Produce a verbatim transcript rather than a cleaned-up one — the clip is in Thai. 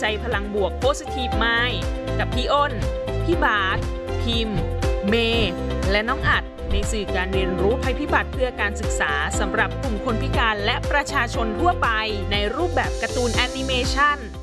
ใจพลังบวก Positive Mind กับพี่อ้น พี่บาสพิมพ์ เมย์และน้องอัดในสื่อการเรียนรู้ภัยพิบัติเพื่อการศึกษาสำหรับกลุ่มคนพิการและประชาชนทั่วไปในรูปแบบการ์ตูนแอนิเมชัน